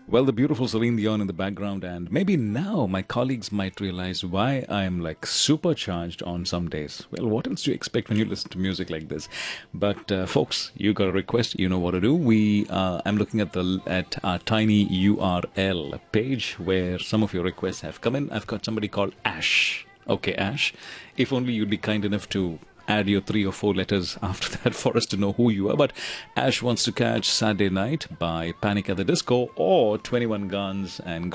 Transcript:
Well, the beautiful Celine Dion in the background, and maybe now my colleagues might realize why I'm like supercharged on some days. Well, what else do you expect when you listen to music like this? But folks, you got a request, you know what to do. I'm looking at our tiny URL page where some of your requests have come in. I've got somebody called Ash. Okay, Ash, if only you'd be kind enough to add your 3 or 4 letters after that for us to know who you are. But Ash wants to catch Saturday Night by Panic at the Disco or 21 Guns and